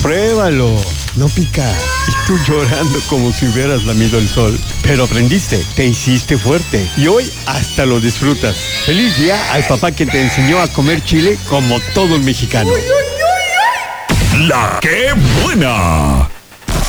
Pruébalo. No pica. Y tú llorando como si hubieras lamido el sol. Pero aprendiste, te hiciste fuerte. Y hoy hasta lo disfrutas. Feliz día al papá que te enseñó a comer chile como todo el mexicano. ¡La qué buena!